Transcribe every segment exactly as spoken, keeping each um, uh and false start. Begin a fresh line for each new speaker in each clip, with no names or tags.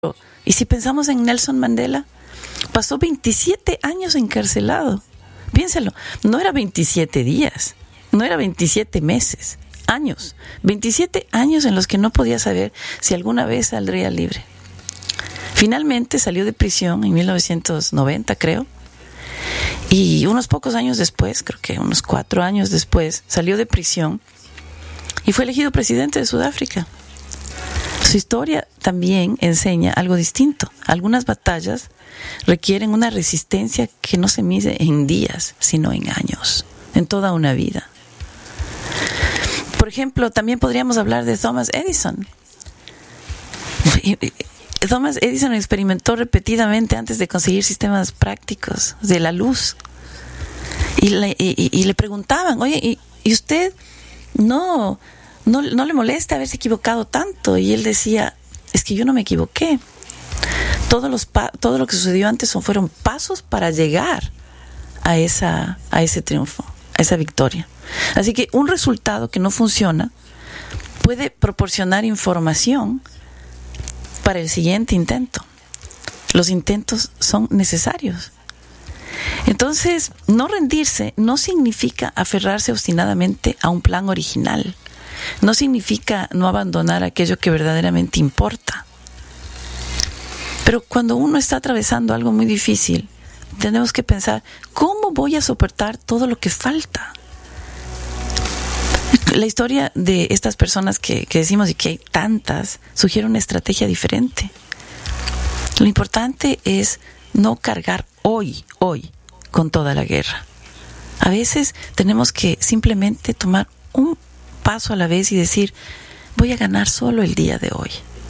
Y si pensamos en Nelson Mandela, pasó veintisiete años encarcelado. Piénselo, no era veintisiete días, no era veintisiete meses, años. veintisiete años en los que no podía saber si alguna vez saldría libre. Finalmente salió de prisión en mil novecientos noventa, creo. Y unos pocos años después, creo que unos cuatro años después, salió de prisión y fue elegido presidente de Sudáfrica. Su historia también enseña algo distinto. Algunas batallas requieren una resistencia que no se mide en días, sino en años, en toda una vida. Por ejemplo, también podríamos hablar de Thomas Edison. Thomas Edison experimentó repetidamente antes de conseguir sistemas prácticos de la luz. Y le, y, y le preguntaban, oye, ¿y, y usted no, no, no le molesta haberse equivocado tanto? Y él decía, es que yo no me equivoqué. Todos los pa- todo lo que sucedió antes son, fueron pasos para llegar a, esa, a ese triunfo, a esa victoria. Así que un resultado que no funciona puede proporcionar información para el siguiente intento. Los intentos son necesarios. Entonces, no rendirse no significa aferrarse obstinadamente a un plan original. No significa no abandonar aquello que verdaderamente importa. Pero cuando uno está atravesando algo muy difícil, tenemos que pensar, ¿cómo voy a soportar todo lo que falta? La historia de estas personas que, que decimos y que hay tantas, sugiere una estrategia diferente. Lo importante es no cargar hoy, hoy, con toda la guerra. A veces tenemos que simplemente tomar un paso a la vez y decir, voy a ganar solo el día de hoy.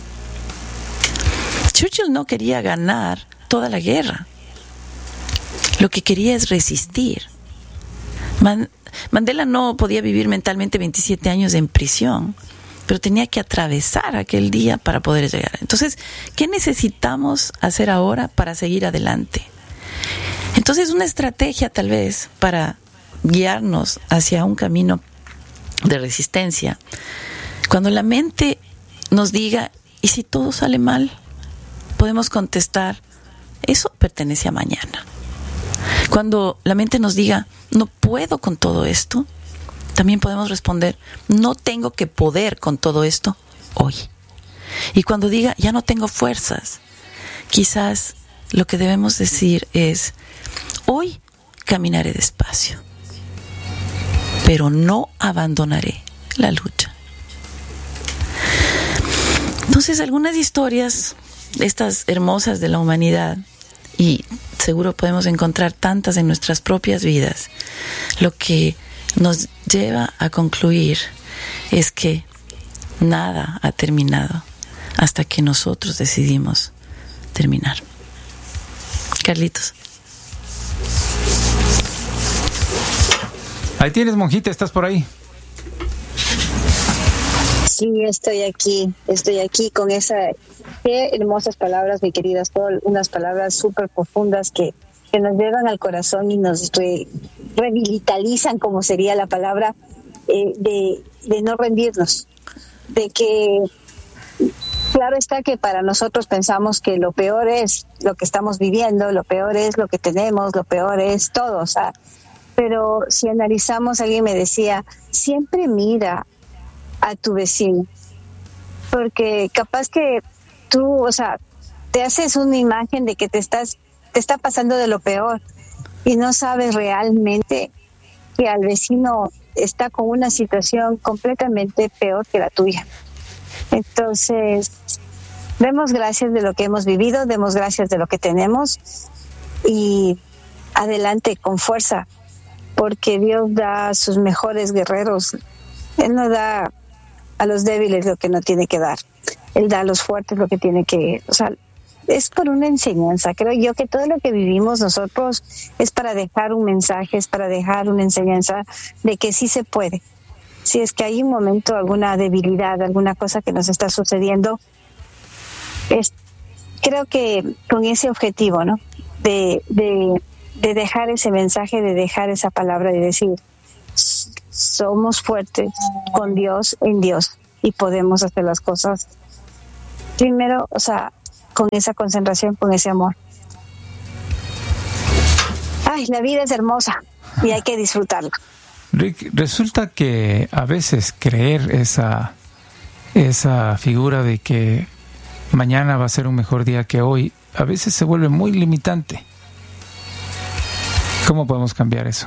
Churchill no quería ganar toda la guerra. Lo que quería es resistir. Man- Mandela no podía vivir mentalmente veintisiete años en prisión, pero tenía que atravesar aquel día para poder llegar. Entonces, ¿qué necesitamos hacer ahora para seguir adelante? Entonces, una estrategia tal vez para guiarnos hacia un camino de resistencia, cuando la mente nos diga, ¿y si todo sale mal? Podemos contestar, eso pertenece a mañana. Cuando la mente nos diga, no puedo con todo esto, también podemos responder, no tengo que poder con todo esto hoy. Y cuando diga, ya no tengo fuerzas, quizás lo que debemos decir es, hoy caminaré despacio, pero no abandonaré la lucha. Entonces, algunas historias, estas hermosas de la humanidad, y seguro podemos encontrar tantas en nuestras propias vidas, lo que nos lleva a concluir es que nada ha terminado hasta que nosotros decidimos terminar. Carlitos.
Ahí tienes, monjita, ¿estás por ahí?
Sí, estoy aquí, estoy aquí con esa... Qué hermosas palabras, mi querida Sol, unas palabras súper profundas que, que nos llevan al corazón y nos re, revitalizan, como sería la palabra, eh, de, de no rendirnos, de que, claro está que para nosotros pensamos que lo peor es lo que estamos viviendo, lo peor es lo que tenemos, lo peor es todo, o sea, pero si analizamos, alguien me decía, siempre mira a tu vecino, porque capaz que tú, o sea, te haces una imagen de que te estás, te está pasando de lo peor y no sabes realmente que al vecino está con una situación completamente peor que la tuya. Entonces, demos gracias de lo que hemos vivido, demos gracias de lo que tenemos y adelante con fuerza, porque Dios da a sus mejores guerreros. Él no da a los débiles lo que no tiene que dar. Él da a los fuertes lo que tiene que... O sea, es por una enseñanza. Creo yo que todo lo que vivimos nosotros es para dejar un mensaje, es para dejar una enseñanza de que sí se puede. Si es que hay un momento, alguna debilidad, alguna cosa que nos está sucediendo, es, creo que con ese objetivo, ¿no? De, de, de dejar ese mensaje, de dejar esa palabra, de decir, somos fuertes con Dios, en Dios, y podemos hacer las cosas. Primero, o sea, con esa concentración, con ese amor. Ay, la vida es hermosa y hay que disfrutarla.
Rick, resulta que a veces creer esa, esa figura de que mañana va a ser un mejor día que hoy, a veces se vuelve muy limitante. ¿Cómo podemos cambiar eso?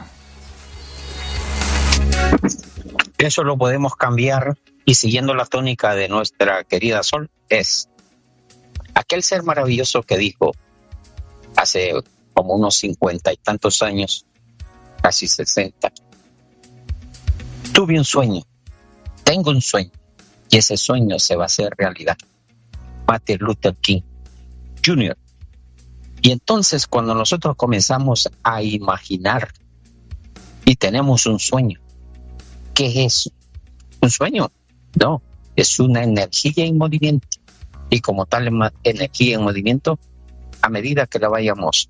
Eso lo podemos cambiar, y siguiendo la tónica de nuestra querida Sol, es aquel ser maravilloso que dijo hace como unos cincuenta y tantos años, casi sesenta, tuve un sueño, tengo un sueño, y ese sueño se va a hacer realidad. Martin Luther King junior Y entonces, cuando nosotros comenzamos a imaginar y tenemos un sueño, ¿qué es eso? ¿Un sueño? No, es una energía en movimiento. Y como tal energía en movimiento, a medida que la vayamos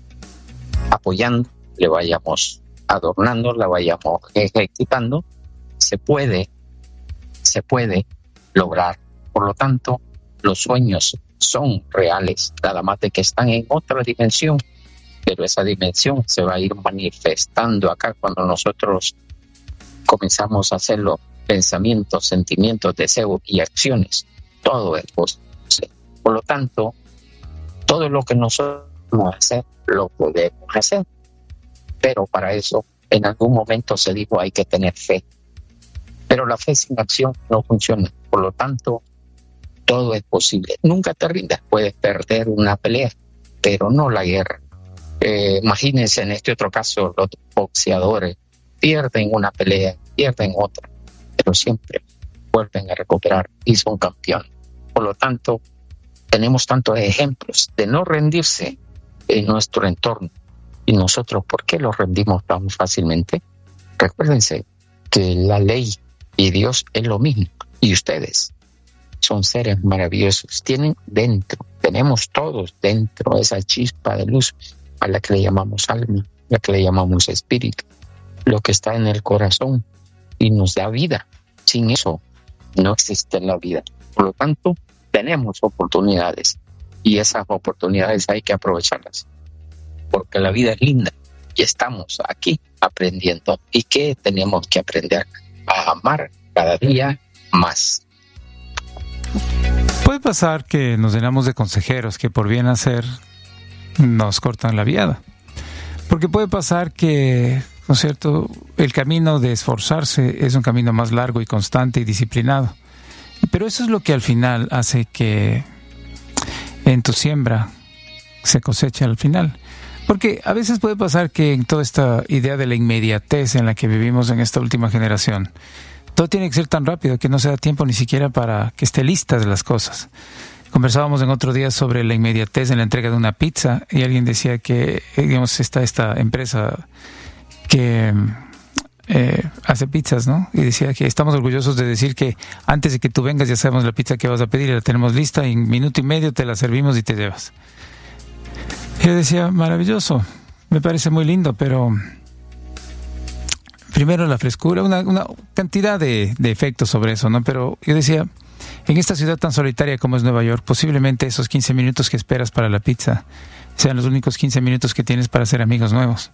apoyando, le vayamos adornando, la vayamos ejecutando, se puede, se puede lograr. Por lo tanto, los sueños son reales, nada más de que están en otra dimensión, pero esa dimensión se va a ir manifestando acá cuando nosotros comenzamos a hacerlo. Pensamientos, sentimientos, deseos y acciones, todo es posible. Por lo tanto, todo lo que nosotros podemos hacer, lo podemos hacer. Pero para eso, en algún momento se dijo, hay que tener fe. Pero la fe sin acción no funciona. Por lo tanto, todo es posible. Nunca te rindas. Puedes perder una pelea, pero no la guerra. Eh, imagínense en este otro caso, los boxeadores pierden una pelea, pierden otra, pero siempre vuelven a recuperar y son campeones. Por lo tanto, tenemos tantos ejemplos de no rendirse en nuestro entorno. Y nosotros, ¿por qué los rendimos tan fácilmente? Recuérdense que la ley y Dios es lo mismo. Y ustedes son seres maravillosos. Tienen dentro, tenemos todos dentro esa chispa de luz a la que le llamamos alma, a la que le llamamos espíritu, lo que está en el corazón y nos da vida. Sin eso no existe la vida. Por lo tanto, tenemos oportunidades y esas oportunidades hay que aprovecharlas, porque la vida es linda y estamos aquí aprendiendo. ¿Y qué tenemos que aprender? A amar cada día más.
Puede pasar que nos llenamos de consejeros que por bien hacer nos cortan la viada, porque puede pasar que, ¿no es cierto?, el camino de esforzarse es un camino más largo y constante y disciplinado. Pero eso es lo que al final hace que en tu siembra se coseche al final. Porque a veces puede pasar que en toda esta idea de la inmediatez en la que vivimos en esta última generación, todo tiene que ser tan rápido que no se da tiempo ni siquiera para que esté listas las cosas. Conversábamos en otro día sobre la inmediatez en la entrega de una pizza y alguien decía que, digamos, está esta empresa que eh, hace pizzas, ¿no? Y decía que estamos orgullosos de decir que antes de que tú vengas ya sabemos la pizza que vas a pedir y la tenemos lista y en minuto y medio te la servimos y te llevas. Y yo decía, maravilloso, me parece muy lindo, pero primero la frescura, una, una cantidad de, de efectos sobre eso, ¿no? Pero yo decía, en esta ciudad tan solitaria como es Nueva York, posiblemente esos quince minutos que esperas para la pizza sean los únicos quince minutos que tienes para hacer amigos nuevos.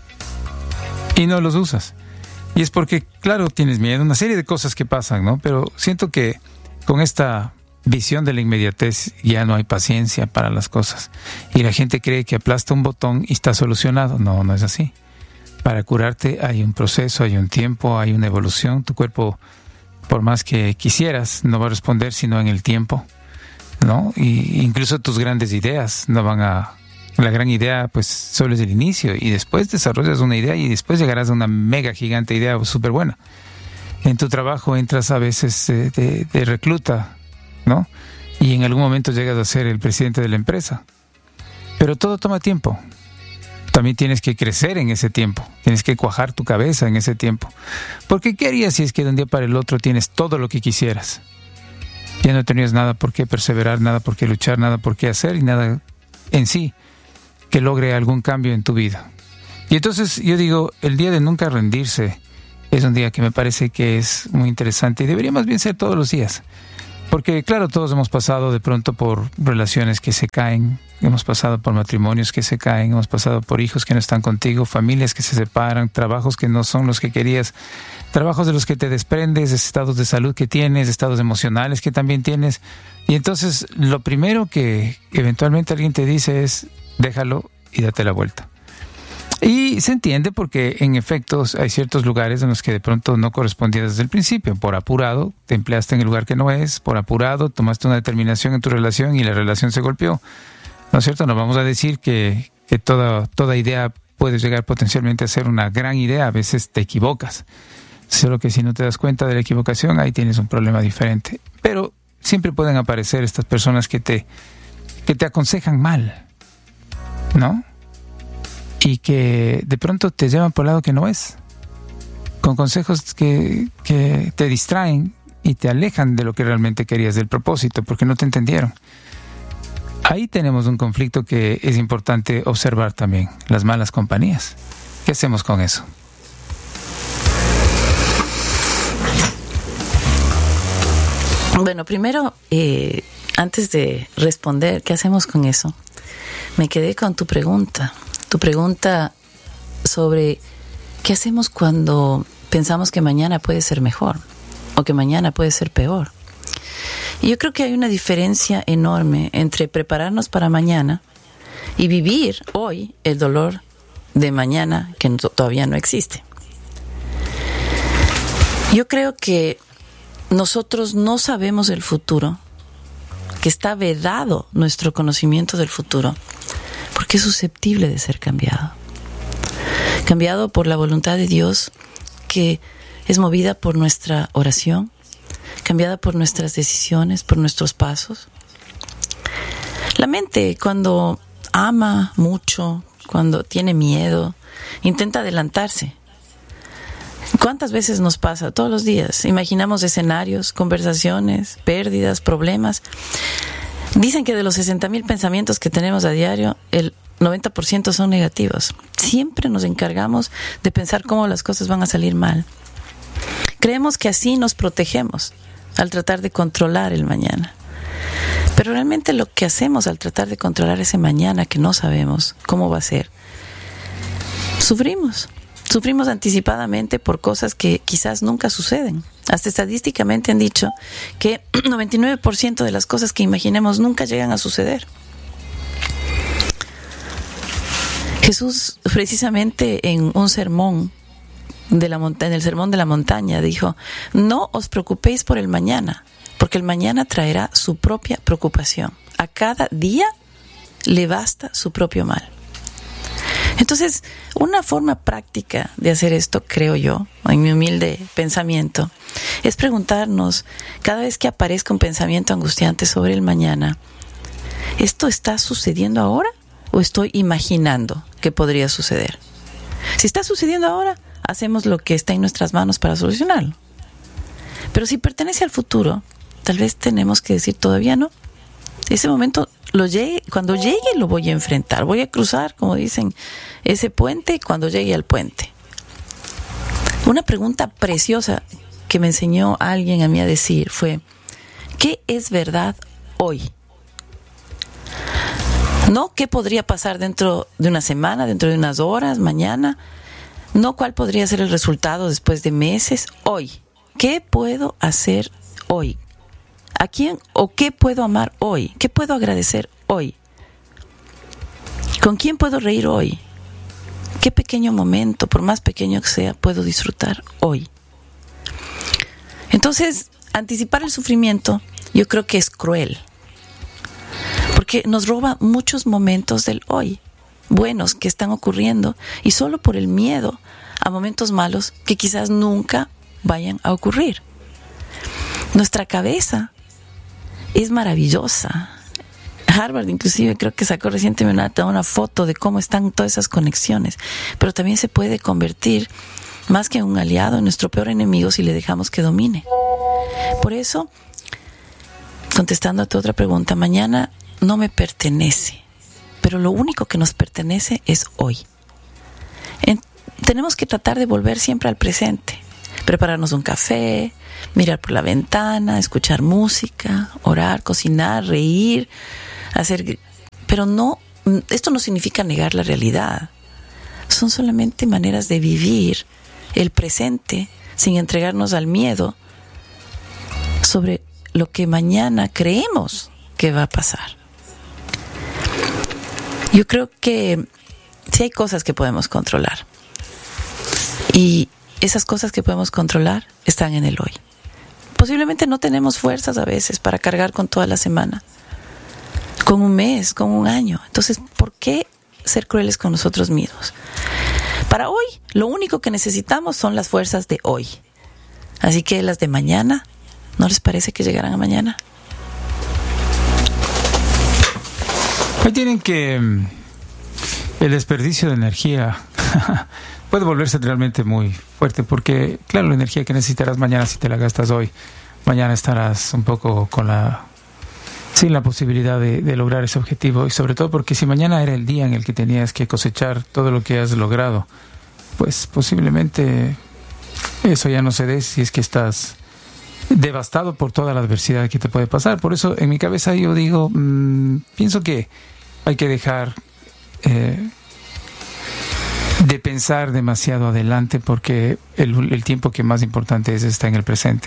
Y no los usas. Y es porque, claro, tienes miedo, una serie de cosas que pasan, ¿no? Pero siento que con esta visión de la inmediatez ya no hay paciencia para las cosas. Y la gente cree que aplasta un botón y está solucionado. No, no es así. Para curarte hay un proceso, hay un tiempo, hay una evolución. Tu cuerpo, por más que quisieras, no va a responder sino en el tiempo, ¿no? Y incluso tus grandes ideas no van a... La gran idea, pues, solo es el inicio y después desarrollas una idea y después llegarás a una mega gigante idea súper buena. En tu trabajo entras a veces eh, de, de recluta, ¿no? Y en algún momento llegas a ser el presidente de la empresa. Pero todo toma tiempo. También tienes que crecer en ese tiempo. Tienes que cuajar tu cabeza en ese tiempo. Porque ¿qué harías si es que de un día para el otro tienes todo lo que quisieras? Ya no tenías nada por qué perseverar, nada por qué luchar, nada por qué hacer y nada en sí que logre algún cambio en tu vida. Y entonces yo digo, el día de nunca rendirse es un día que me parece que es muy interesante y debería más bien ser todos los días. Porque claro, todos hemos pasado de pronto por relaciones que se caen, hemos pasado por matrimonios que se caen, hemos pasado por hijos que no están contigo, familias que se separan, trabajos que no son los que querías, trabajos de los que te desprendes, estados de salud que tienes, estados emocionales que también tienes. Y entonces lo primero que eventualmente alguien te dice es, déjalo y date la vuelta. Y se entiende porque en efecto hay ciertos lugares en los que de pronto no correspondía desde el principio. Por apurado te empleaste en el lugar que no es, por apurado tomaste una determinación en tu relación y la relación se golpeó. ¿No es cierto? No vamos a decir que, que toda, toda idea puede llegar potencialmente a ser una gran idea, a veces te equivocas. Solo que si no te das cuenta de la equivocación, ahí tienes un problema diferente. Pero siempre pueden aparecer estas personas que te, que te aconsejan mal, ¿no? Y que de pronto te llevan por el lado que no es, con consejos que, que te distraen y te alejan de lo que realmente querías, del propósito, porque no te entendieron. Ahí tenemos un conflicto que es importante observar también, las malas compañías. ¿Qué hacemos con eso?
Bueno, primero, eh, antes de responder, ¿qué hacemos con eso? Me quedé con tu pregunta. Tu pregunta sobre qué hacemos cuando pensamos que mañana puede ser mejor o que mañana puede ser peor. Y yo creo que hay una diferencia enorme entre prepararnos para mañana y vivir hoy el dolor de mañana que todavía no existe. Yo creo que nosotros no sabemos el futuro, que está vedado nuestro conocimiento del futuro, porque es susceptible de ser cambiado. Cambiado por la voluntad de Dios, que es movida por nuestra oración, cambiada por nuestras decisiones, por nuestros pasos. La mente, cuando ama mucho, cuando tiene miedo, intenta adelantarse. ¿Cuántas veces nos pasa? Todos los días. Imaginamos escenarios, conversaciones, pérdidas, problemas. Dicen que de los sesenta mil pensamientos que tenemos a diario, el noventa por ciento son negativos. Siempre nos encargamos de pensar cómo las cosas van a salir mal. Creemos que así nos protegemos al tratar de controlar el mañana. Pero realmente lo que hacemos al tratar de controlar ese mañana que no sabemos cómo va a ser, sufrimos. Sufrimos anticipadamente por cosas que quizás nunca suceden. Hasta estadísticamente han dicho que noventa y nueve por ciento de las cosas que imaginemos nunca llegan a suceder. Jesús, precisamente en un sermón de la monta- en el sermón de la montaña, dijo: no os preocupéis por el mañana, porque el mañana traerá su propia preocupación. A cada día le basta su propio mal. Entonces, una forma práctica de hacer esto, creo yo, en mi humilde pensamiento, es preguntarnos, cada vez que aparezca un pensamiento angustiante sobre el mañana, ¿esto está sucediendo ahora o estoy imaginando que podría suceder? Si está sucediendo ahora, hacemos lo que está en nuestras manos para solucionarlo. Pero si pertenece al futuro, tal vez tenemos que decir todavía no. Ese momento, lo llegue, cuando llegue, lo voy a enfrentar. Voy a cruzar, como dicen, ese puente cuando llegue al puente. Una pregunta preciosa que me enseñó alguien a mí a decir fue: ¿qué es verdad hoy? No qué podría pasar dentro de una semana, dentro de unas horas, mañana. No cuál podría ser el resultado después de meses. Hoy. ¿Qué puedo hacer hoy? ¿A quién o qué puedo amar hoy? ¿Qué puedo agradecer hoy? ¿Con quién puedo reír hoy? ¿Qué pequeño momento, por más pequeño que sea, puedo disfrutar hoy? Entonces, anticipar el sufrimiento yo creo que es cruel, porque nos roba muchos momentos del hoy, buenos que están ocurriendo, y solo por el miedo a momentos malos que quizás nunca vayan a ocurrir. Nuestra cabeza es maravillosa. Harvard inclusive creo que sacó recientemente una foto de cómo están todas esas conexiones, pero también se puede convertir más que en un aliado, en nuestro peor enemigo si le dejamos que domine. Por eso, contestando a tu otra pregunta, mañana no me pertenece, pero lo único que nos pertenece es hoy. En, tenemos que tratar de volver siempre al presente. prepararnos un café, mirar por la ventana, escuchar música, orar, cocinar, reír, hacer... Pero no, esto no significa negar la realidad. Son solamente maneras de vivir el presente sin entregarnos al miedo sobre lo que mañana creemos que va a pasar. Yo creo que sí hay cosas que podemos controlar. Y esas cosas que podemos controlar están en el hoy. Posiblemente no tenemos fuerzas a veces para cargar con toda la semana, con un mes, con un año. Entonces, ¿por qué ser crueles con nosotros mismos? Para hoy, lo único que necesitamos son las fuerzas de hoy. Así que las de mañana, ¿no les parece que llegarán a mañana?
Ahí tienen que el desperdicio de energía puede volverse realmente muy fuerte, porque claro, la energía que necesitarás mañana, si te la gastas hoy, mañana estarás un poco con la sin la posibilidad de, de lograr ese objetivo, y sobre todo porque si mañana era el día en el que tenías que cosechar todo lo que has logrado, pues posiblemente eso ya no se dé si es que estás devastado por toda la adversidad que te puede pasar. Por eso en mi cabeza yo digo, mmm, pienso que hay que dejar eh, de pensar demasiado adelante, porque el, el tiempo que más importante es está en el presente.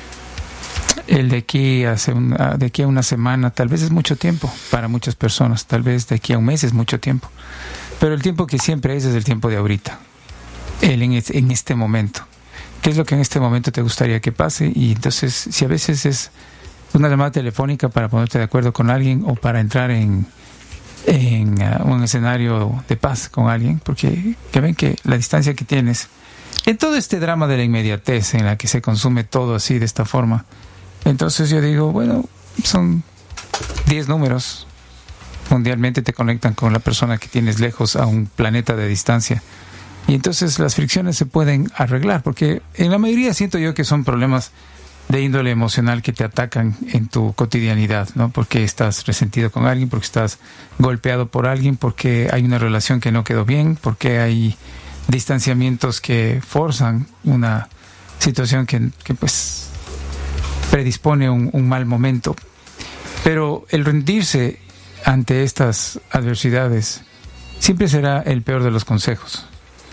El de aquí, hace una, de aquí a una semana tal vez es mucho tiempo para muchas personas, tal vez de aquí a un mes es mucho tiempo, pero el tiempo que siempre es es el tiempo de ahorita, el en, en este momento. ¿Qué es lo que en este momento te gustaría que pase? Y entonces, si a veces es una llamada telefónica para ponerte de acuerdo con alguien, o para entrar en, en uh, un escenario de paz con alguien, porque que ven que la distancia que tienes, en todo este drama de la inmediatez en la que se consume todo así de esta forma, entonces yo digo, bueno, son diez números, mundialmente te conectan con la persona que tienes lejos a un planeta de distancia. Y entonces las fricciones se pueden arreglar, porque en la mayoría siento yo que son problemas de índole emocional que te atacan en tu cotidianidad, ¿no? Porque estás resentido con alguien, porque estás golpeado por alguien, porque hay una relación que no quedó bien, porque hay distanciamientos que forzan una situación que, que pues predispone un, un mal momento. Pero el rendirse ante estas adversidades siempre será el peor de los consejos,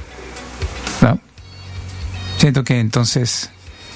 ¿no? Siento que entonces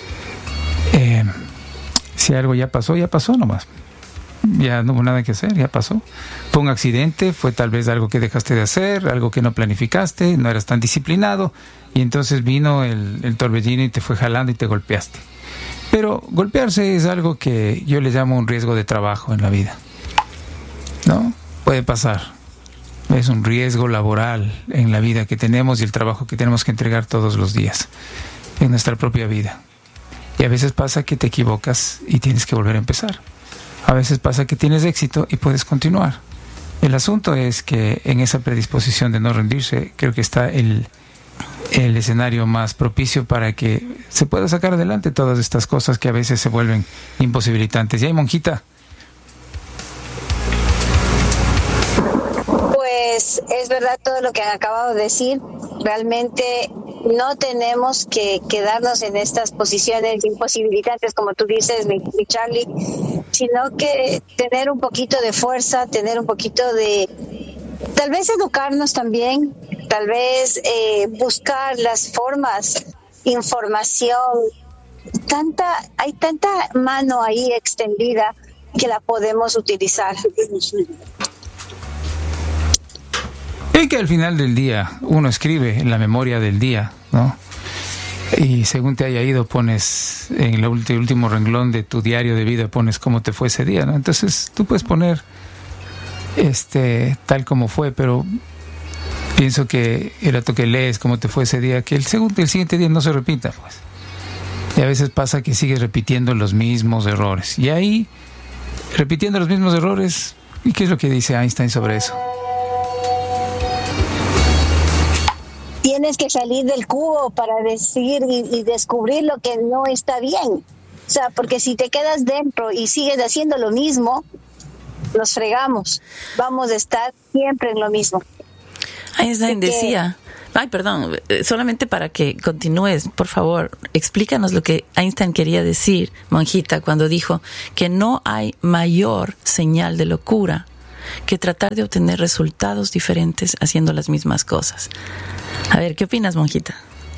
eh, si algo ya pasó, ya pasó nomás, ya no hubo nada que hacer, ya pasó. Fue un accidente, fue tal vez algo que dejaste de hacer, algo que no planificaste, no eras tan disciplinado, y entonces vino el, el torbellino y te fue jalando y te golpeaste. Pero golpearse es algo que yo le llamo un riesgo de trabajo en la vida, ¿no? Puede pasar. Es un riesgo laboral en la vida que tenemos y el trabajo que tenemos que entregar todos los días en nuestra propia vida. Y a veces pasa que te equivocas y tienes que volver a empezar. A veces pasa que tienes éxito y puedes continuar. El asunto es que en esa predisposición de no rendirse, creo que está el, el escenario más propicio para que se pueda sacar adelante todas estas cosas que a veces se vuelven imposibilitantes. ¿Y hay, monjita?
Pues es verdad todo lo que han acabado de decir. Realmente no tenemos que quedarnos en estas posiciones imposibilitantes, como tú dices, mi, mi Charlie, sino que tener un poquito de fuerza, tener un poquito de, tal vez educarnos también, tal vez eh, buscar las formas, información. Tanta, hay tanta mano ahí extendida que la podemos utilizar.
Y que al final del día uno escribe en la memoria del día, ¿no? Y según te haya ido, pones en el último renglón de tu diario de vida, pones cómo te fue ese día, ¿no? Entonces tú puedes poner este tal como fue, pero pienso que el rato que lees cómo te fue ese día, que el segundo, el siguiente día no se repita, pues. Y a veces pasa que sigues repitiendo los mismos errores. Y ahí, repitiendo los mismos errores, ¿y qué es lo que dice Einstein sobre eso?
Tienes que salir del cubo para decir y, y descubrir lo que no está bien. O sea, porque si te quedas dentro y sigues haciendo lo mismo, nos fregamos. Vamos a estar siempre en lo mismo.
Einstein decía, Ay, perdón, solamente para que continúes, por favor, explícanos lo que Einstein quería decir, monjita, cuando dijo que no hay mayor señal de locura que tratar de obtener resultados diferentes haciendo las mismas cosas. A ver, ¿qué opinas, monjita?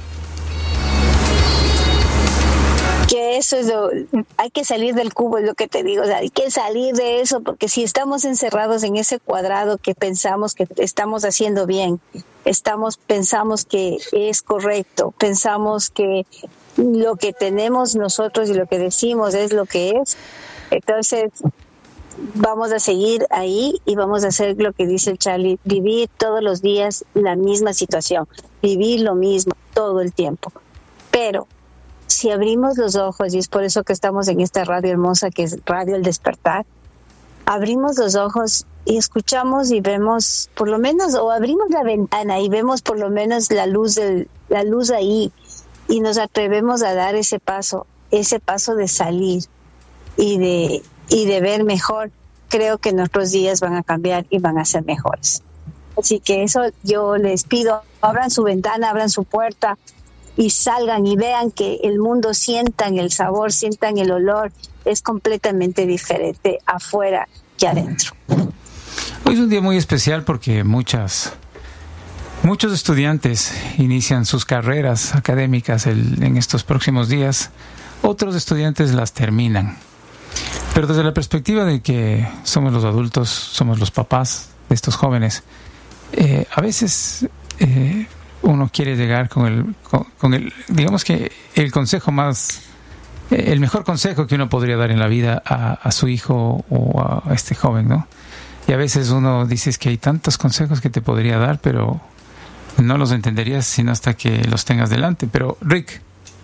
Que eso es lo, hay que salir del cubo, es lo que te digo, o sea, hay que salir de eso, porque si estamos encerrados en ese cuadrado que pensamos que estamos haciendo bien, estamos, pensamos que es correcto, pensamos que lo que tenemos nosotros y lo que decimos es lo que es, entonces vamos a seguir ahí y vamos a hacer lo que dice el Charlie, vivir todos los días la misma situación, vivir lo mismo todo el tiempo, pero si abrimos los ojos, y es por eso que estamos en esta radio hermosa que es Radio El Despertar, abrimos los ojos y escuchamos y vemos por lo menos, o abrimos la ventana y vemos por lo menos la luz del, la luz ahí, y nos atrevemos a dar ese paso, ese paso de salir y de, y de ver mejor, creo que nuestros días van a cambiar y van a ser mejores. Así que eso yo les pido, abran su ventana, abran su puerta, y salgan y vean que el mundo, sientan el sabor, sientan el olor, es completamente diferente afuera que adentro.
Hoy es un día muy especial porque muchas, muchos estudiantes inician sus carreras académicas el, en estos próximos días, otros estudiantes las terminan. Pero desde la perspectiva de que somos los adultos, somos los papás de estos jóvenes, eh, a veces... Eh, uno quiere llegar con el, con, con el, digamos que el consejo más, el mejor consejo que uno podría dar en la vida a, a su hijo o a este joven, ¿no? Y a veces uno dice es que hay tantos consejos que te podría dar, pero no los entenderías sino hasta que los tengas delante. Pero Rick,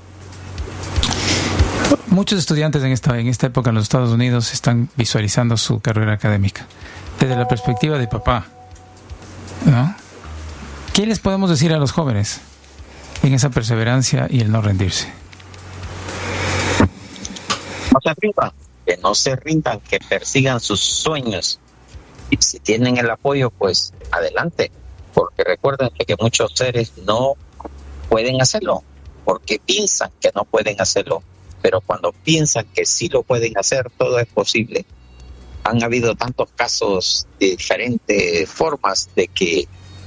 muchos estudiantes en esta, en esta época en los Estados Unidos están visualizando su carrera académica desde la perspectiva de papá, ¿no? ¿Qué les podemos decir a los jóvenes en esa perseverancia y el no rendirse?
No se rindan, que no se rindan, que persigan sus sueños. Y si tienen el apoyo, pues adelante. Porque recuerden que muchos seres no pueden hacerlo, porque piensan que no pueden hacerlo. Pero cuando piensan que sí lo pueden hacer, todo es posible. Han habido tantos casos de diferentes formas de que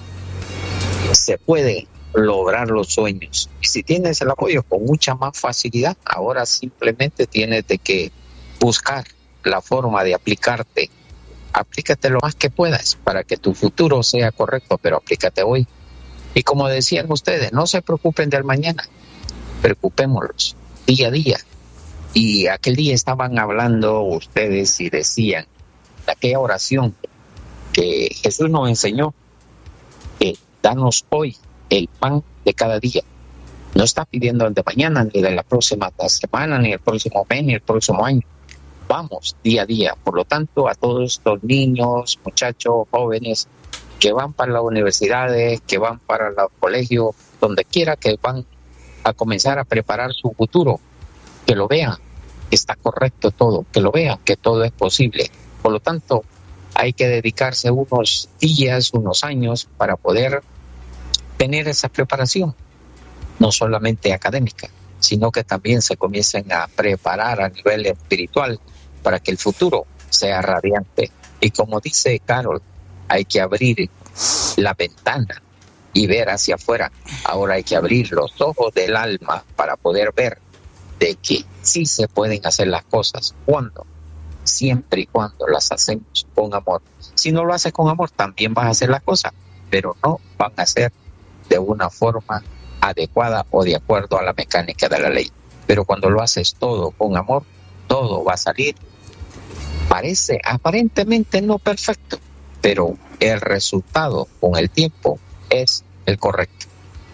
se pueden lograr los sueños. Y si tienes el apoyo con mucha más facilidad, ahora simplemente tienes de que buscar la forma de aplicarte. Aplícate lo más que puedas para que tu futuro sea correcto, pero aplícate hoy. Y como decían ustedes, no se preocupen del mañana, preocupémoslos día a día. Y aquel día estaban hablando ustedes y decían de aquella oración que Jesús nos enseñó, que danos hoy el pan de cada día. No está pidiendo el de mañana, ni de la próxima semana, ni el próximo mes, ni el próximo año. Vamos día a día. Por lo tanto, a todos estos niños, muchachos, jóvenes que van para las universidades, que van para los colegios, donde quiera que van a comenzar a preparar su futuro, que lo vean, que está correcto todo, que lo vean, que todo es posible. Por lo tanto, hay que dedicarse unos días, unos años para poder tener esa preparación, no solamente académica, sino que también se comiencen a preparar a nivel espiritual para que el futuro sea radiante. Y como dice Carol, hay que abrir la ventana y ver hacia afuera. Ahora hay que abrir los ojos del alma para poder ver de que sí se pueden hacer las cosas. ¿Cuándo? Siempre y cuando las hacemos con amor. Si no lo haces con amor, también vas a hacer las cosas, pero no van a ser de una forma adecuada o de acuerdo a la mecánica de la ley. Pero cuando lo haces todo con amor, todo va a salir, parece aparentemente no perfecto, pero el resultado con el tiempo es el correcto.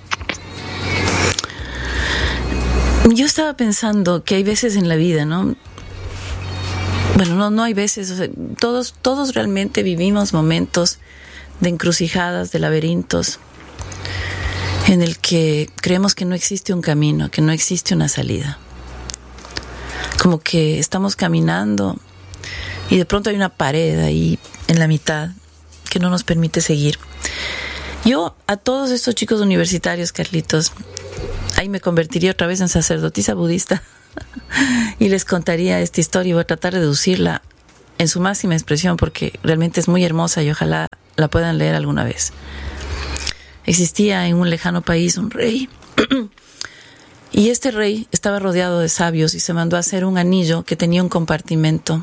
Yo estaba pensando que hay veces en la vida, ¿no? Bueno, no, no hay veces, o sea, todos, todos realmente vivimos momentos de encrucijadas, de laberintos, en el que creemos que no existe un camino, que no existe una salida. Como que estamos caminando y de pronto hay una pared ahí en la mitad que no nos permite seguir. Yo a todos estos chicos universitarios, Carlitos, ahí me convertiría otra vez en sacerdotisa budista y les contaría esta historia y voy a tratar de deducirla en su máxima expresión porque realmente es muy hermosa y ojalá la puedan leer alguna vez. Existía en un lejano país un rey y este rey estaba rodeado de sabios y se mandó a hacer un anillo que tenía un compartimento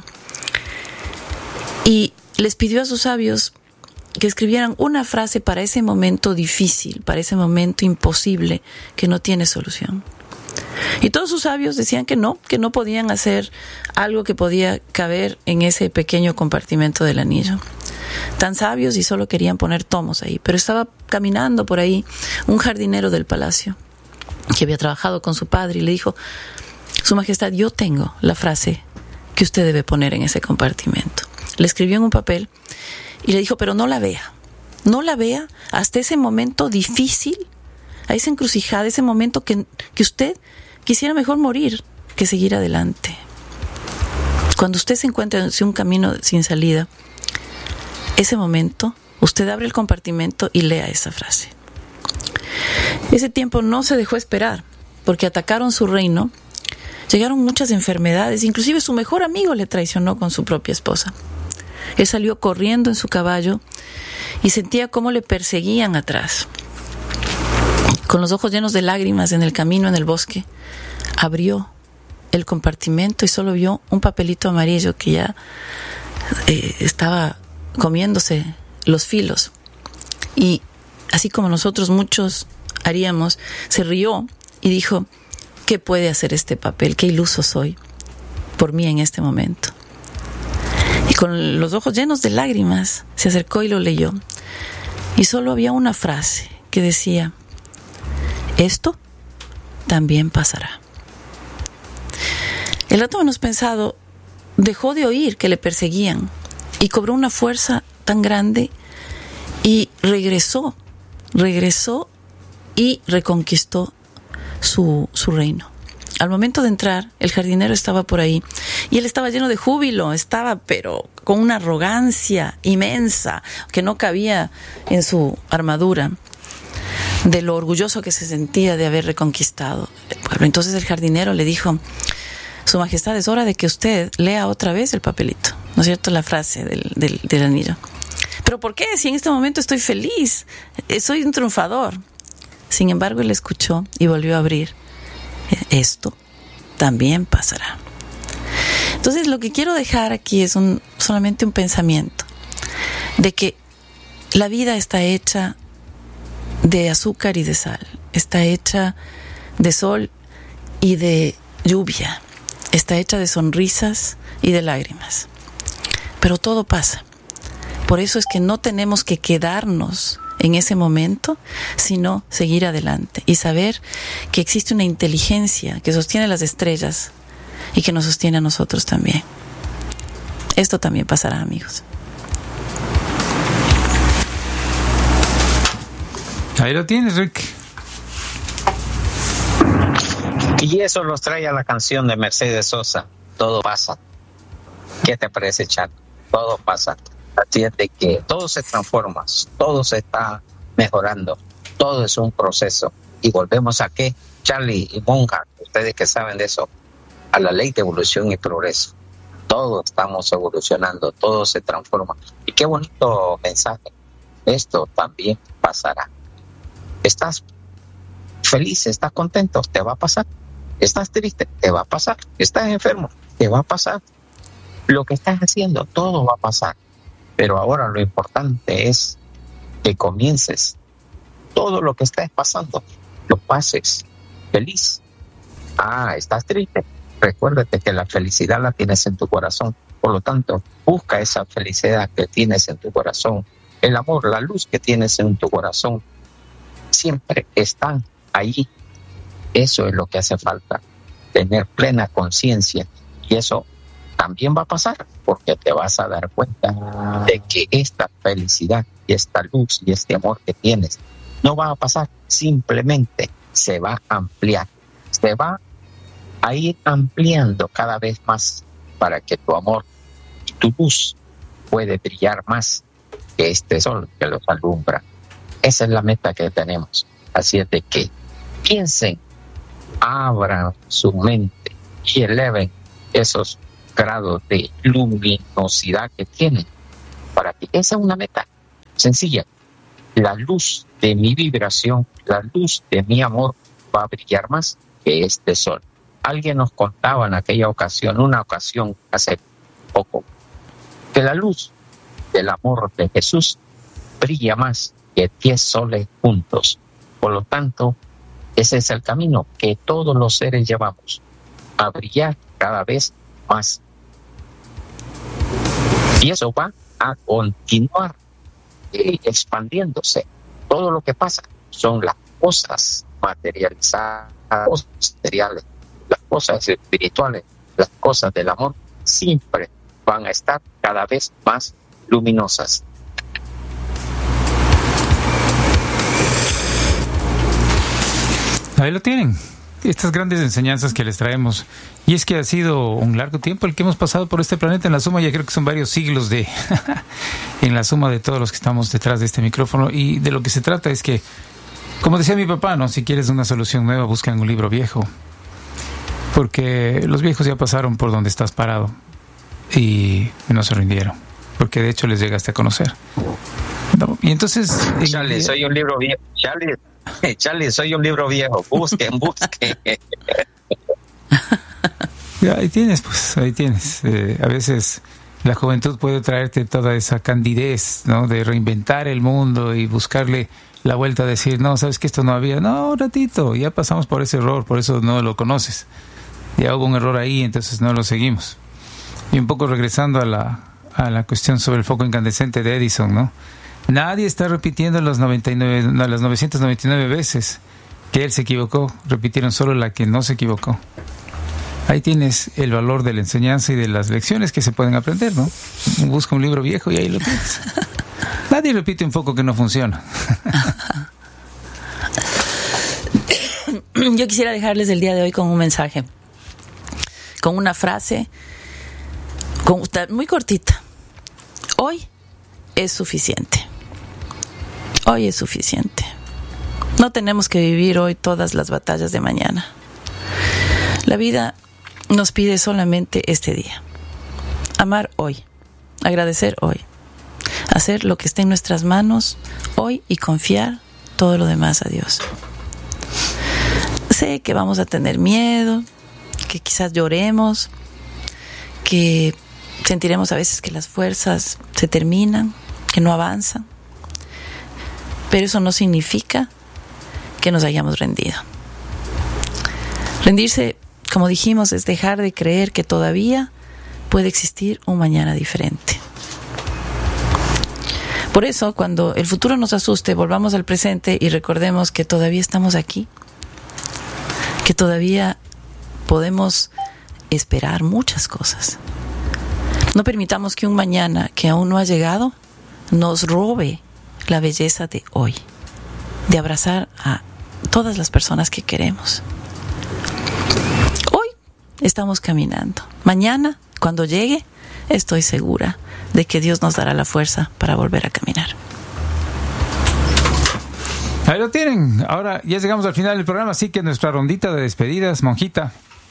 y les pidió a sus sabios que escribieran una frase para ese momento difícil, para ese momento imposible que no tiene solución. Y todos sus sabios decían que no, que no podían hacer algo que podía caber en ese pequeño compartimento del anillo. Tan sabios y solo querían poner tomos ahí. Pero estaba caminando por ahí un jardinero del palacio que había trabajado con su padre y le dijo: Su Majestad, yo tengo la frase que usted debe poner en ese compartimento. Le escribió en un papel y le dijo: pero no la vea, no la vea hasta ese momento difícil, a esa encrucijada, ese momento que, que usted quisiera mejor morir que seguir adelante. Cuando usted se encuentra en un camino sin salida, ese momento, usted abre el compartimento y lea esa frase. Ese tiempo no se dejó esperar, porque atacaron su reino, llegaron muchas enfermedades, inclusive su mejor amigo le traicionó con su propia esposa. Él salió corriendo en su caballo y sentía cómo le perseguían atrás. Con los ojos llenos de lágrimas en el camino en el bosque, abrió el compartimento y solo vio un papelito amarillo que ya eh, estaba comiéndose los filos. Y así como nosotros muchos haríamos, se rió y dijo: ¿qué puede hacer este papel? Qué iluso soy por mí en este momento. Y con los ojos llenos de lágrimas se acercó y lo leyó. Y solo había una frase que decía: esto también pasará. El rato menos pensado dejó de oír que le perseguían y cobró una fuerza tan grande y regresó, regresó y reconquistó su, su reino. Al momento de entrar, el jardinero estaba por ahí y él estaba lleno de júbilo, estaba pero con una arrogancia inmensa que no cabía en su armadura, de lo orgulloso que se sentía de haber reconquistado el pueblo. Entonces el jardinero le dijo: Su Majestad, es hora de que usted lea otra vez el papelito, ¿no es cierto? La frase del, del, del anillo. ¿Pero por qué? Si en este momento estoy feliz, soy un triunfador. Sin embargo, él escuchó y volvió a abrir. Esto también pasará. Entonces, lo que quiero dejar aquí es un, solamente un pensamiento de que la vida está hecha de azúcar y de sal, está hecha de sol y de lluvia, está hecha de sonrisas y de lágrimas, pero todo pasa. Por eso es que no tenemos que quedarnos en ese momento, sino seguir adelante y saber que existe una inteligencia que sostiene las estrellas y que nos sostiene a nosotros también. Esto también pasará, amigos.
Ahí lo tienes, Rick.
Y eso nos trae a la canción de Mercedes Sosa, Todo pasa. ¿Qué te parece, Chat? Todo pasa. Así es de que todo se transforma, todo se está mejorando, todo es un proceso. Y volvemos a qué, Charlie y Monja, ustedes que saben de eso, a la ley de evolución y progreso. Todos estamos evolucionando, todo se transforma. Y qué bonito mensaje. Esto también pasará. ¿Estás feliz? ¿Estás contento? Te va a pasar. ¿Estás triste? Te va a pasar. ¿Estás enfermo? Te va a pasar. Lo que estás haciendo, todo va a pasar. Pero ahora lo importante es que comiences todo lo que estés pasando, lo pases feliz. Ah, ¿estás triste? Recuérdate que la felicidad la tienes en tu corazón. Por lo tanto, busca esa felicidad que tienes en tu corazón. El amor, la luz que tienes en tu corazón, siempre están ahí. Eso es lo que hace falta, tener plena conciencia. Y eso también va a pasar, porque te vas a dar cuenta de que esta felicidad y esta luz y este amor que tienes no va a pasar, simplemente se va a ampliar, se va a ir ampliando cada vez más para que tu amor y tu luz puede brillar más que este sol que los alumbra. Esa es la meta que tenemos. Así es de que piensen, abran su mente y eleven esos grados de luminosidad que tienen para ti. Esa es una meta sencilla. La luz de mi vibración, la luz de mi amor va a brillar más que este sol. Alguien nos contaba en aquella ocasión, una ocasión hace poco, que la luz del amor de Jesús brilla más que diez soles juntos. Por lo tanto, ese es el camino que todos los seres llevamos, a brillar cada vez más. Y eso va a continuar eh, expandiéndose. Todo lo que pasa son las cosas materializadas, las cosas materiales, las cosas espirituales, las cosas del amor, siempre van a estar cada vez más luminosas.
Ahí lo tienen, estas grandes enseñanzas que les traemos. Y es que ha sido un largo tiempo el que hemos pasado por este planeta. En la suma ya creo que son varios siglos de en la suma de todos los que estamos detrás de este micrófono. Y de lo que se trata es que, como decía mi papá, ¿no? Si quieres una solución nueva, busca en un libro viejo. Porque los viejos ya pasaron por donde estás parado y no se rindieron. Porque de hecho les llegaste a conocer. Y entonces...
Charlie, soy un libro viejo. Charlie, Charlie, soy un libro viejo. Busquen, busquen.
Ahí tienes, pues, ahí tienes. Eh, a veces la juventud puede traerte toda esa candidez, ¿no? De reinventar el mundo y buscarle la vuelta a decir, no, ¿sabes que esto no había? No, un ratito, ya pasamos por ese error, por eso no lo conoces. Ya hubo un error ahí, entonces no lo seguimos. Y un poco regresando a la, a la cuestión sobre el foco incandescente de Edison, ¿no? Nadie está repitiendo las noventa y nueve, no, las novecientas noventa y nueve veces que él se equivocó. Repitieron solo la que no se equivocó. Ahí tienes el valor de la enseñanza y de las lecciones que se pueden aprender, ¿no? Busca un libro viejo y ahí lo tienes. Nadie repite un foco que no funciona.
Yo quisiera dejarles el día de hoy con un mensaje, con una frase con, muy cortita. Hoy es suficiente. Hoy es suficiente. No tenemos que vivir hoy todas las batallas de mañana. La vida nos pide solamente este día. Amar hoy, agradecer hoy, hacer lo que esté en nuestras manos hoy y confiar todo lo demás a Dios. Sé que vamos a tener miedo, que quizás lloremos, que sentiremos a veces que las fuerzas se terminan, que no avanzan, pero eso no significa que nos hayamos rendido. Rendirse, como dijimos, es dejar de creer que todavía puede existir un mañana diferente. Por eso, cuando el futuro nos asuste, volvamos al presente y recordemos que todavía estamos aquí, que todavía podemos esperar muchas cosas. No permitamos que un mañana que aún no ha llegado nos robe la belleza de hoy, de abrazar a todas las personas que queremos. Hoy estamos caminando. Mañana, cuando llegue, estoy segura de que Dios nos dará la fuerza para volver a caminar.
Ahí lo tienen. Ahora ya llegamos al final del programa, así que nuestra rondita de despedidas, monjita.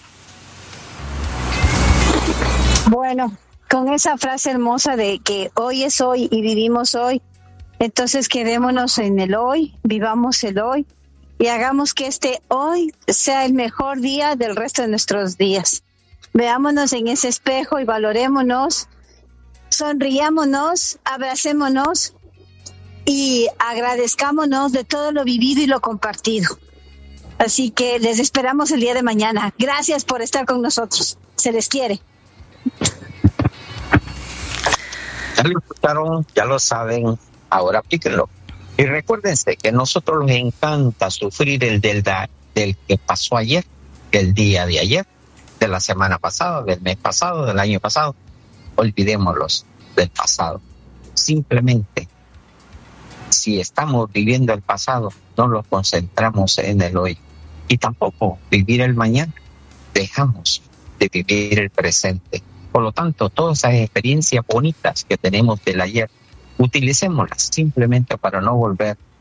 Bueno, con esa frase hermosa de que hoy es hoy y vivimos hoy, entonces quedémonos en el hoy, vivamos el hoy y hagamos que este hoy sea el mejor día del resto de nuestros días. Veámonos en ese espejo y valorémonos, sonriámonos, abracémonos y agradezcámonos de todo lo vivido y lo compartido. Así que les esperamos el día de mañana. Gracias por estar con nosotros. Se les quiere.
Ya lo escucharon, ya lo saben, ahora aplíquenlo. Y recuérdense que a nosotros nos encanta sufrir el del, del que pasó ayer, el día de ayer, de la semana pasada, del mes pasado, del año pasado. Olvidémoslos del pasado. Simplemente, si estamos viviendo el pasado, no nos concentramos en el hoy. Y tampoco vivir el mañana. Dejamos de vivir el presente. Por lo tanto, todas esas experiencias bonitas que tenemos del ayer, utilicémoslas simplemente para no volver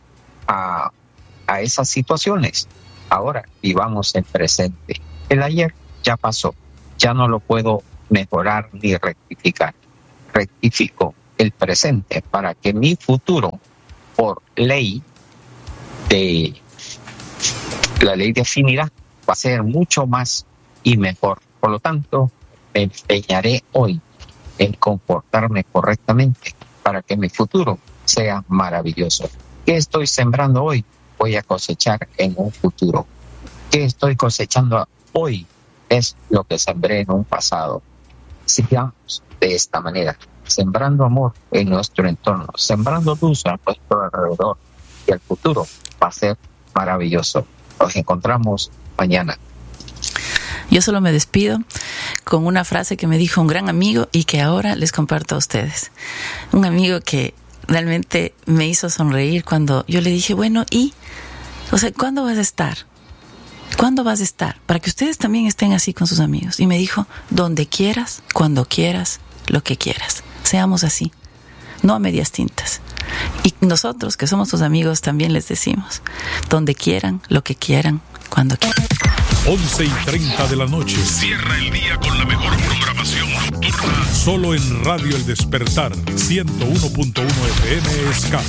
a, a esas situaciones. Ahora vivamos el presente. El ayer ya pasó, ya no lo puedo mejorar ni rectificar. Rectifico el presente para que mi futuro, por ley de la ley definirá, va a ser mucho más y mejor. Por lo tanto, me empeñaré hoy en comportarme correctamente para que mi futuro sea maravilloso. ¿Qué estoy sembrando hoy? Voy a cosechar en un futuro. ¿Qué estoy cosechando hoy? Es lo que sembré en un pasado. Sigamos de esta manera, sembrando amor en nuestro entorno, sembrando luz a nuestro alrededor, y el futuro va a ser maravilloso. Nos encontramos mañana.
Yo solo me despido con una frase que me dijo un gran amigo y que ahora les comparto a ustedes. Un amigo que realmente me hizo sonreír cuando yo le dije, bueno, ¿y? O sea, ¿cuándo vas a estar? ¿Cuándo vas a estar? Para que ustedes también estén así con sus amigos. Y me dijo, donde quieras, cuando quieras, lo que quieras. Seamos así, no a medias tintas. Y nosotros, que somos tus amigos, también les decimos, donde quieran, lo que quieran, cuando quieran.
once y treinta de la noche. Cierra el día con la mejor programación nocturna. Solo en Radio El Despertar, ciento uno punto uno F M S K.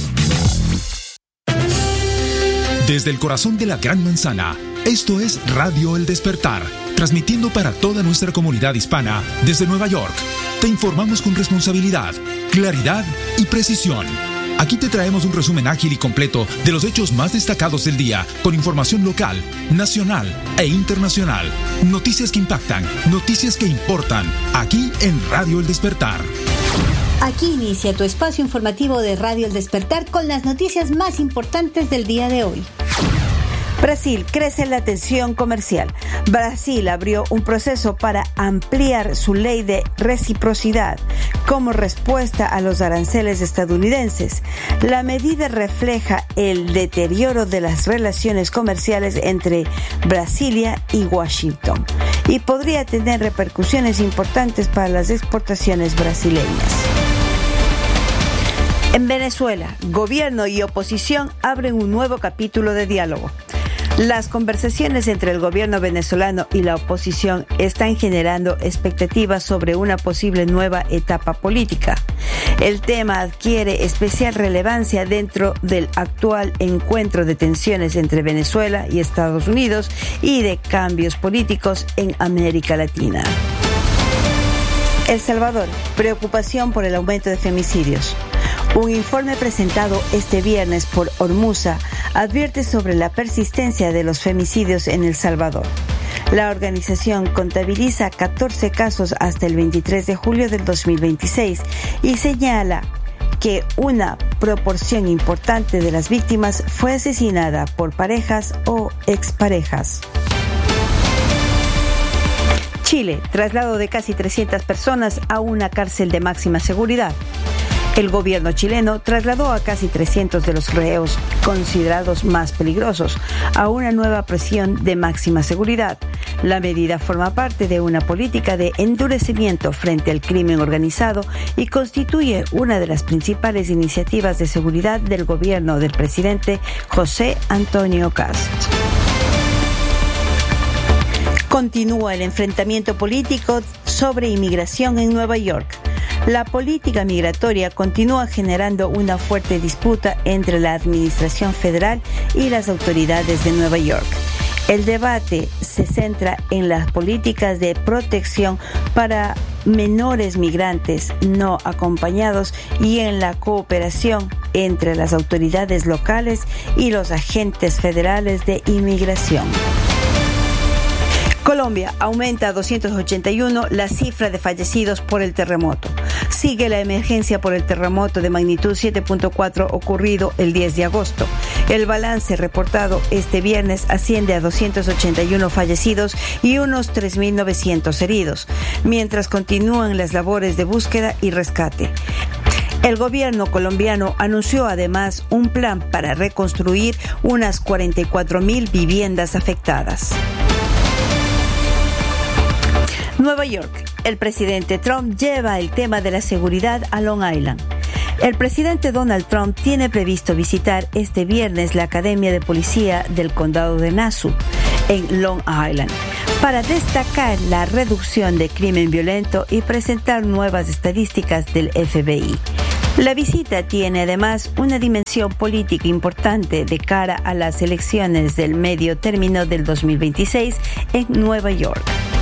Desde el corazón de la Gran Manzana, esto es Radio El Despertar, transmitiendo para toda nuestra comunidad hispana desde Nueva York. Te informamos con responsabilidad, claridad y precisión. Aquí te traemos un resumen ágil y completo de los hechos más destacados del día, con información local, nacional e internacional. Noticias que impactan, noticias que importan, aquí en Radio El Despertar.
Aquí inicia tu espacio informativo de Radio El Despertar con las noticias más importantes del día de hoy. Brasil crece la tensión comercial. Brasil abrió un proceso para ampliar su ley de reciprocidad como respuesta a los aranceles estadounidenses. La medida refleja el deterioro de las relaciones comerciales entre Brasilia y Washington y podría tener repercusiones importantes para las exportaciones brasileñas. En Venezuela, gobierno y oposición abren un nuevo capítulo de diálogo. Las conversaciones entre el gobierno venezolano y la oposición están generando expectativas sobre una posible nueva etapa política. El tema adquiere especial relevancia dentro del actual encuentro de tensiones entre Venezuela y Estados Unidos y de cambios políticos en América Latina. El Salvador, preocupación por el aumento de femicidios. Un informe presentado este viernes por Ormuza advierte sobre la persistencia de los femicidios en El Salvador. La organización contabiliza catorce casos hasta el veintitrés de julio del dos mil veintiséis y señala que una proporción importante de las víctimas fue asesinada por parejas o exparejas. Chile, traslado de casi trescientas personas a una cárcel de máxima seguridad. El gobierno chileno trasladó a casi trescientos de los reos considerados más peligrosos a una nueva prisión de máxima seguridad. La medida forma parte de una política de endurecimiento frente al crimen organizado y constituye una de las principales iniciativas de seguridad del gobierno del presidente José Antonio Kast. Continúa el enfrentamiento político sobre inmigración en Nueva York. La política migratoria continúa generando una fuerte disputa entre la administración federal y las autoridades de Nueva York. El debate se centra en las políticas de protección para menores migrantes no acompañados y en la cooperación entre las autoridades locales y los agentes federales de inmigración. Colombia aumenta a doscientos ochenta y uno la cifra de fallecidos por el terremoto. Sigue la emergencia por el terremoto de magnitud siete punto cuatro ocurrido el diez de agosto. El balance reportado este viernes asciende a doscientos ochenta y uno fallecidos y unos tres mil novecientos heridos, mientras continúan las labores de búsqueda y rescate. El gobierno colombiano anunció además un plan para reconstruir unas cuarenta y cuatro mil viviendas afectadas. Nueva York. El presidente Trump lleva el tema de la seguridad a Long Island. El presidente Donald Trump tiene previsto visitar este viernes la Academia de Policía del Condado de Nassau, en Long Island, para destacar la reducción de crimen violento y presentar nuevas estadísticas del F B I. La visita tiene además una dimensión política importante de cara a las elecciones del medio término del dos mil veintiséis en Nueva York.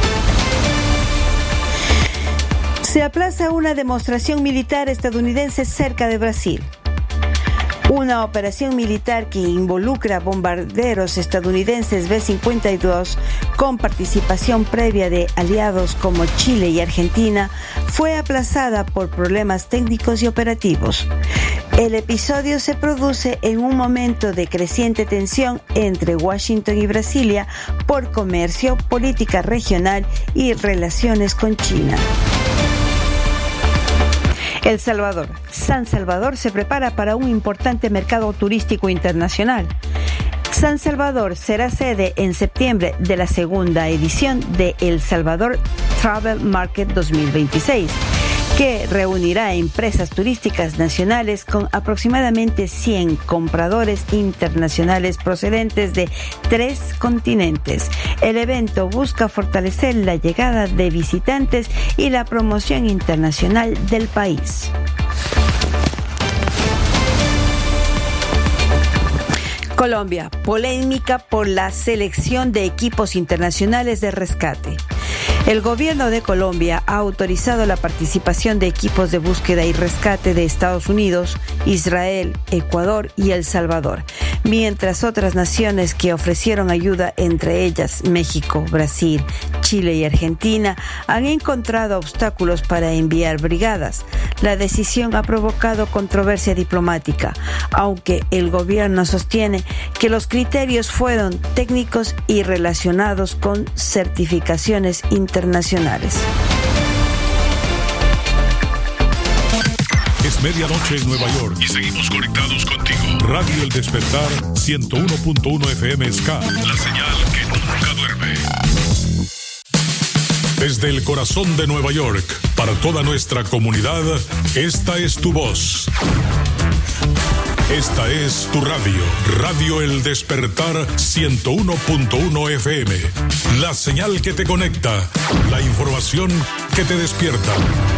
Se aplaza una demostración militar estadounidense cerca de Brasil. Una operación militar que involucra bombarderos estadounidenses B cincuenta y dos con participación previa de aliados como Chile y Argentina fue aplazada por problemas técnicos y operativos. El episodio se produce en un momento de creciente tensión entre Washington y Brasilia por comercio, política regional y relaciones con China. El Salvador. San Salvador se prepara para un importante mercado turístico internacional. San Salvador será sede en septiembre de la segunda edición de El Salvador Travel Market dos mil veintiséis, que reunirá a empresas turísticas nacionales con aproximadamente cien compradores internacionales procedentes de tres continentes. El evento busca fortalecer la llegada de visitantes y la promoción internacional del país. Colombia, polémica por la selección de equipos internacionales de rescate. El gobierno de Colombia ha autorizado la participación de equipos de búsqueda y rescate de Estados Unidos, Israel, Ecuador y El Salvador, mientras otras naciones que ofrecieron ayuda, entre ellas México, Brasil, Chile y Argentina, han encontrado obstáculos para enviar brigadas. La decisión ha provocado controversia diplomática, aunque el gobierno sostiene que los criterios fueron técnicos y relacionados con certificaciones internacionales.
Es medianoche en Nueva York y seguimos conectados contigo. Radio El Despertar ciento uno punto uno F M Ska, la señal que nunca duerme. Desde el corazón de Nueva York, para toda nuestra comunidad, esta es tu voz. Esta es tu radio, Radio El Despertar ciento uno punto uno F M. La señal que te conecta, la información que te despierta.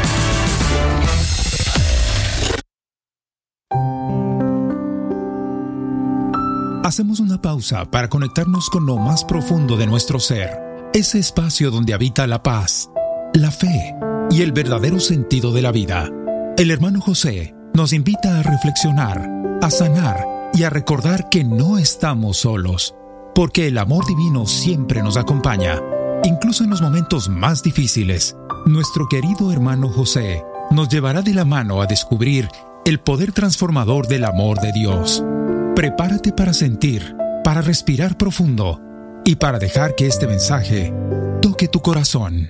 Hacemos una pausa para conectarnos con lo más profundo de nuestro ser, ese espacio donde habita la paz, la fe y el verdadero sentido de la vida. El hermano José nos invita a reflexionar, a sanar y a recordar que no estamos solos, porque el amor divino siempre nos acompaña, incluso en los momentos más difíciles. Nuestro querido hermano José nos llevará de la mano a descubrir el poder transformador del amor de Dios. Prepárate para sentir, para respirar profundo y para dejar que este mensaje toque tu corazón.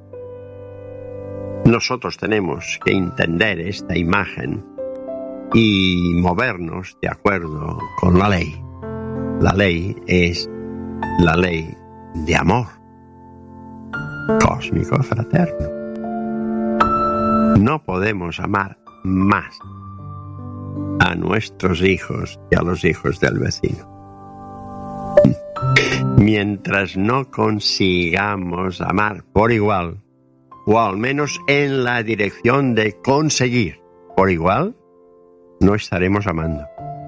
Nosotros tenemos que entender esta imagen y movernos de acuerdo con la ley. La ley es la ley de amor cósmico fraterno. No podemos amar más a nuestros hijos y a los hijos del vecino. Mientras no consigamos amar por igual, o al menos en la dirección de conseguir por igual, no estaremos amando.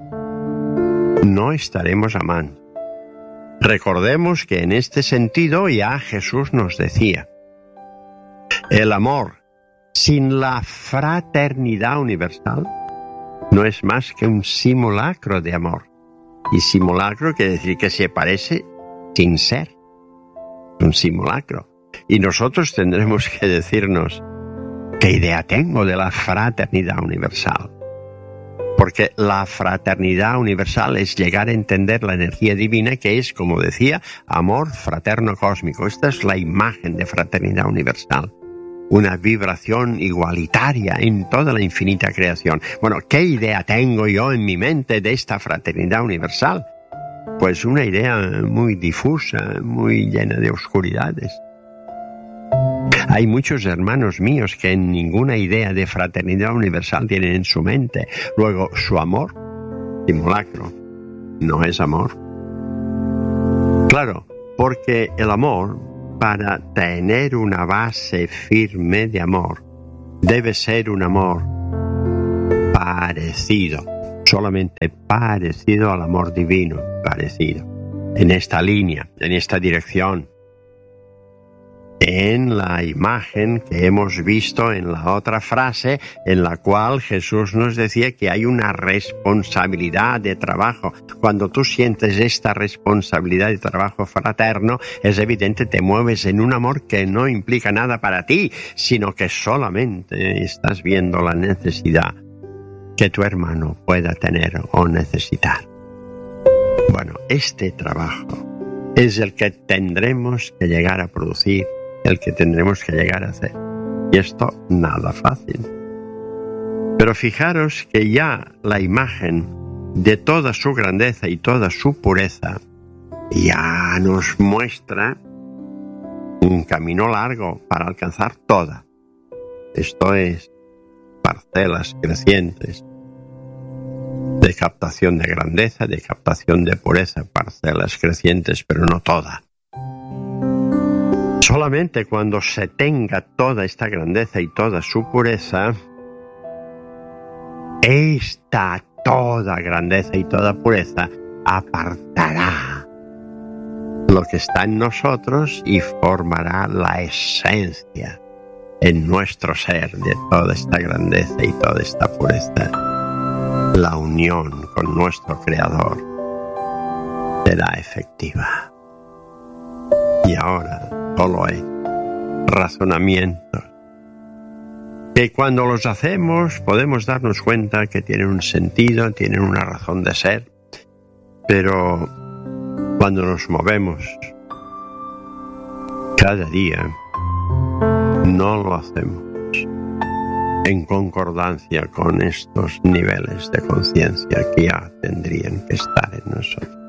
No estaremos amando. Recordemos que en este sentido ya Jesús nos decía, el amor sin la fraternidad universal no es más que un simulacro de amor. Y simulacro quiere decir que se parece sin ser. Un simulacro. Y nosotros tendremos que decirnos, ¿qué idea tengo de la fraternidad universal? Porque la fraternidad universal es llegar a entender la energía divina, que es, como decía, amor fraterno cósmico. Esta es la imagen de fraternidad universal. Una vibración igualitaria en toda la infinita creación. Bueno, ¿qué idea tengo yo en mi mente de esta fraternidad universal? Pues una idea muy difusa, muy llena de oscuridades. Hay muchos hermanos míos que ninguna idea de fraternidad universal tienen en su mente. Luego, su amor, simulacro, no es amor. Claro, porque el amor, para tener una base firme de amor, debe ser un amor parecido, solamente parecido al amor divino, parecido, en esta línea, en esta dirección, en la imagen que hemos visto en la otra frase, en la cual Jesús nos decía que hay una responsabilidad de trabajo. Cuando tú sientes esta responsabilidad de trabajo fraterno, es evidente, te mueves en un amor que no implica nada para ti, sino que solamente estás viendo la necesidad que tu hermano pueda tener o necesitar. Bueno, este trabajo es el que tendremos que llegar a producir, el que tendremos que llegar a hacer. Y esto nada fácil. Pero fijaros que ya la imagen de toda su grandeza y toda su pureza ya nos muestra un camino largo para alcanzar toda. Esto es parcelas crecientes de captación de grandeza, de captación de pureza, parcelas crecientes, pero no toda. Solamente cuando se tenga toda esta grandeza y toda su pureza, esta toda grandeza y toda pureza apartará lo que está en nosotros y formará la esencia en nuestro ser de toda esta grandeza y toda esta pureza. La unión con nuestro Creador será efectiva. Y ahora solo hay razonamientos que cuando los hacemos podemos darnos cuenta que tienen un sentido, tienen una razón de ser, pero cuando nos movemos cada día no lo hacemos en concordancia con estos niveles de conciencia que ya tendrían que estar en nosotros.